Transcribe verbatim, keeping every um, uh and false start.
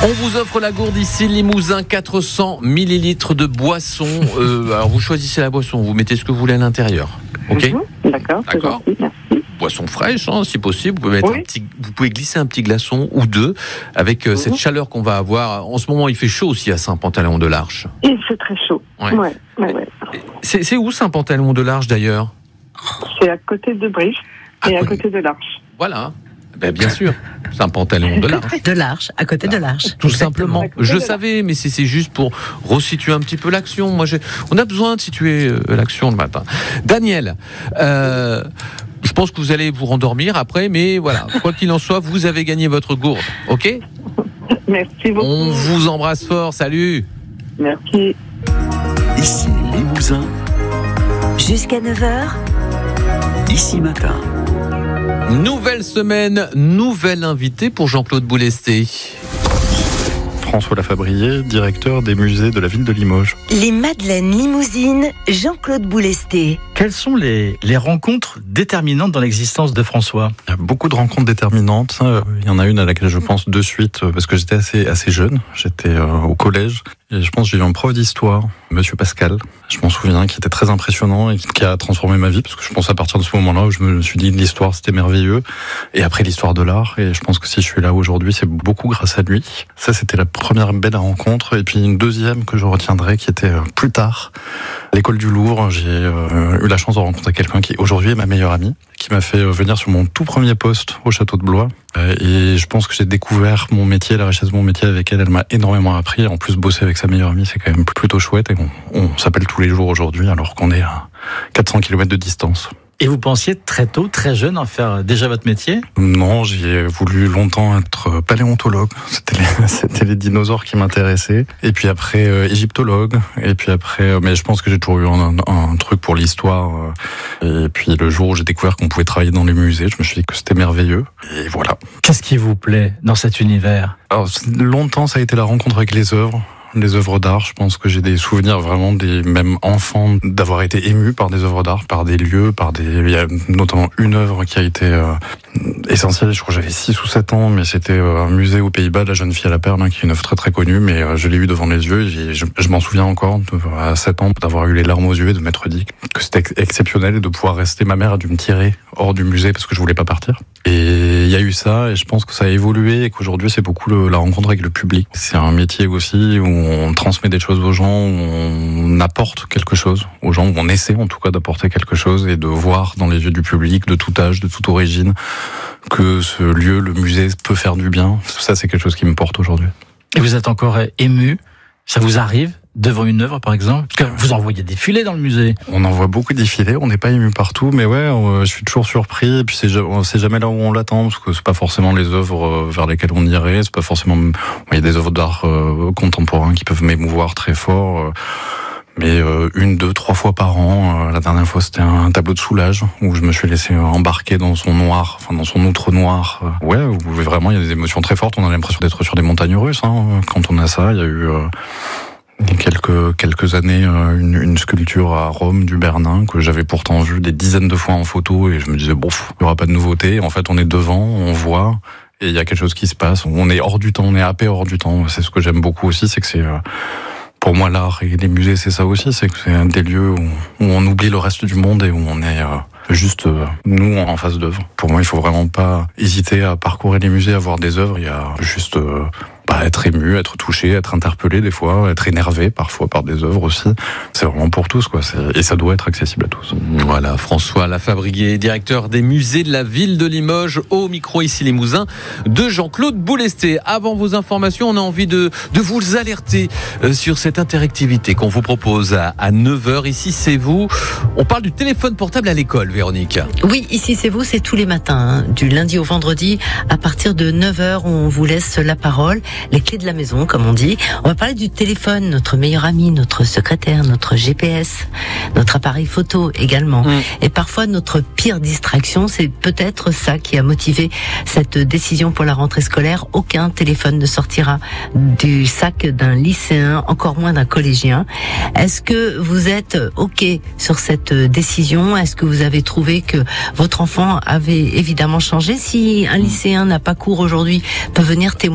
On vous offre la gourde ici, Limousin, quatre cents millilitres de boisson. Euh, alors vous choisissez la boisson, vous mettez ce que vous voulez à l'intérieur. Ok ? Mmh, d'accord, c'est D'accord. gentil, merci. Boisson fraîche, hein, si possible. Vous pouvez, mettre Oui. un petit, vous pouvez glisser un petit glaçon ou deux avec euh, Mmh. cette chaleur qu'on va avoir. En ce moment, il fait chaud aussi à Saint-Pantalon de l'Arche. Il fait très chaud. Ouais. Ouais, ouais, ouais. C'est, c'est où Saint-Pantalon de l'Arche d'ailleurs ? C'est à côté de Brive À et à côté. côté de l'Arche. Voilà. Ben, bien sûr, Saint-Pantalon de l'Arche. De l'Arche, à côté de l'Arche. Tout Exactement. simplement. À côté Je de la- savais, mais c'est, c'est juste pour resituer un petit peu l'action. Moi, j'ai, on a besoin de situer euh, l'action le matin. Daniel, euh, je pense que vous allez vous rendormir après, mais voilà. Quoi qu'il en soit, vous avez gagné votre gourde. Ok ? Merci beaucoup. On vous embrasse fort. Salut. Merci. Ici Limousin, Jusqu'à neuf heures, ici matin. Nouvelle semaine, nouvelle invitée pour Jean-Claude Boulesté. François Lafabrier, directeur des musées de la ville de Limoges. les Madeleines Limousines, Jean-Claude Boulesté. Quelles sont les, les rencontres déterminantes dans l'existence de François ? Il y a beaucoup de rencontres déterminantes. Il y en a une à laquelle je pense de suite parce que j'étais assez, assez jeune. J'étais euh, au collège et je pense que j'ai eu un prof d'histoire, Monsieur Pascal. Je m'en souviens, qui était très impressionnant et qui a transformé ma vie parce que je pense à partir de ce moment-là où je me suis dit l'histoire c'était merveilleux et après l'histoire de l'art et je pense que si je suis là aujourd'hui c'est beaucoup grâce à lui. Ça c'était la première belle rencontre et puis une deuxième que je retiendrai qui était plus tard. À l'école du Louvre, j'ai euh, eu la chance de rencontrer quelqu'un qui aujourd'hui est ma meilleure amie, qui m'a fait venir sur mon tout premier poste au château de Blois. Euh, et je pense que j'ai découvert mon métier, la richesse de mon métier avec elle. Elle m'a énormément appris. En plus, bosser avec sa meilleure amie, c'est quand même plutôt chouette. Et on, on s'appelle tous les jours aujourd'hui alors qu'on est à quatre cents kilomètres de distance. Et vous pensiez très tôt, très jeune, en faire déjà votre métier ? Non, j'ai voulu longtemps être paléontologue. C'était les, c'était les dinosaures qui m'intéressaient. Et puis après, euh, égyptologue. Et puis après, euh, mais je pense que j'ai toujours eu un, un truc pour l'histoire. Euh, et puis le jour où j'ai découvert qu'on pouvait travailler dans les musées, je me suis dit que c'était merveilleux. Et voilà. Qu'est-ce qui vous plaît dans cet univers ? Alors, longtemps, ça a été la rencontre avec les œuvres. Les œuvres d'art, je pense que j'ai des souvenirs vraiment des mêmes enfants d'avoir été émus par des œuvres d'art, par des lieux, par des. Il y a notamment une œuvre qui a été euh, essentielle. Je crois que j'avais six ou sept ans, mais c'était euh, un musée aux Pays-Bas, La Jeune Fille à la Perle, hein, qui est une œuvre très très connue, mais euh, je l'ai eu devant les yeux. Et je, je m'en souviens encore de, à sept ans d'avoir eu les larmes aux yeux et de m'être dit que c'était ex- exceptionnel et de pouvoir rester. Ma mère a dû me tirer hors du musée parce que je voulais pas partir. Et il y a eu ça, et je pense que ça a évolué et qu'aujourd'hui c'est beaucoup le, la rencontre avec le public. C'est un métier aussi où on transmet des choses aux gens, où on apporte quelque chose aux gens, où on essaie en tout cas d'apporter quelque chose et de voir dans les yeux du public de tout âge, de toute origine, que ce lieu, le musée, peut faire du bien. Ça c'est quelque chose qui me porte aujourd'hui. Et vous êtes encore ému ? Ça vous arrive devant une œuvre, par exemple ? Parce que vous en voyez défiler dans le musée. On en voit beaucoup défiler, on n'est pas ému partout, mais ouais, euh, je suis toujours surpris. Et puis c'est, c'est jamais là où on l'attend, parce que c'est pas forcément les œuvres vers lesquelles on irait. C'est pas forcément. Il y a des œuvres d'art euh, contemporains qui peuvent m'émouvoir très fort. Euh, mais euh, une, deux, trois fois par an. Euh, la dernière fois, c'était un tableau de Soulages où je me suis laissé embarquer dans son noir, enfin dans son outre noir. Euh, ouais, où vraiment il y a des émotions très fortes. On a l'impression d'être sur des montagnes russes hein, quand on a ça. Il y a eu. Euh, Il y a quelques, quelques années, une, une sculpture à Rome du Bernin que j'avais pourtant vue des dizaines de fois en photo et je me disais, bon, il n'y aura pas de nouveauté. En fait, on est devant, on voit et il y a quelque chose qui se passe. On est hors du temps, on est happé hors du temps. C'est ce que j'aime beaucoup aussi, c'est que c'est, pour moi, l'art et les musées, c'est ça aussi. C'est que c'est un des lieux où, où on oublie le reste du monde et où on est juste nous en face d'œuvres. Pour moi, il faut vraiment pas hésiter à parcourir les musées, à voir des œuvres. Il y a juste... Bah, être ému, être touché, être interpellé des fois, être énervé parfois par des œuvres aussi. C'est vraiment pour tous, quoi. C'est... Et ça doit être accessible à tous. Voilà, François Lafabrier, directeur des musées de la ville de Limoges, au micro ici Limousin, de Jean-Claude Boulesté. Avant vos informations, on a envie de, de vous alerter sur cette interactivité qu'on vous propose à, à neuf heures. Ici, c'est vous. On parle du téléphone portable à l'école, Véronique. Oui, ici c'est vous, c'est tous les matins, hein, du lundi au vendredi, à partir de neuf heures, on vous laisse la parole. Les clés de la maison, comme on dit. On va parler du téléphone, notre meilleur ami, notre secrétaire, notre G P S, notre appareil photo également. Mmh. Et parfois, notre pire distraction, c'est peut-être ça qui a motivé cette décision pour la rentrée scolaire. Aucun téléphone ne sortira du sac d'un lycéen, encore moins d'un collégien. Est-ce que vous êtes OK sur cette décision ? Est-ce que vous avez trouvé que votre enfant avait évidemment changé ? Si un lycéen n'a pas cours aujourd'hui, peut venir témoigner